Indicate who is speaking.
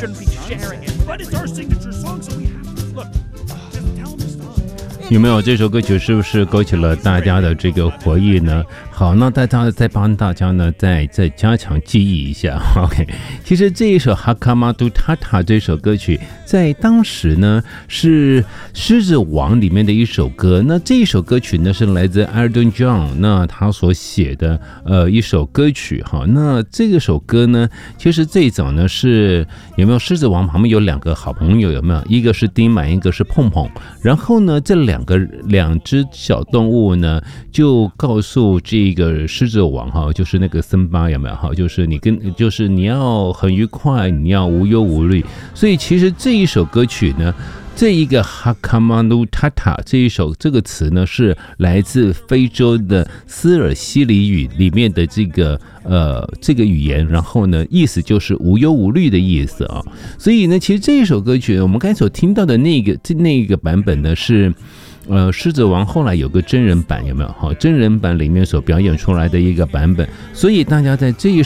Speaker 1: shouldn't be sharing it, but it's our signature song, so we have to. Look, just tell them to stop.
Speaker 2: 有没有这首歌曲是不是勾起了大家的这个回忆呢？好，那大家再帮大家呢再加强记忆一下。OK， 其实这一首 Hakama Matata 这首歌曲在当时呢是狮子王里面的一首歌。那这一首歌曲呢是来自 Elton John 那他所写的一首歌曲哈。那这首歌呢其实最早呢是有没有狮子王旁边有两个好朋友，有没有？一个是丁满，一个是碰碰。然后呢这两只小动物呢就告诉这个狮子王哈，就是那个森巴有没有哈？就是你要很愉快，你要无忧无虑。所以其实这一首歌曲呢，这一个 Hakama Matata 这个词呢是来自非洲的斯尔西里语里面的这个语言，然后呢意思就是无忧无虑的意思啊。所以呢其实这一首歌曲我们刚才所听到的那个版本呢是狮子王后来有个真人版，有没有？好，真人版里面所表演出来的一个版本，所以大家在这一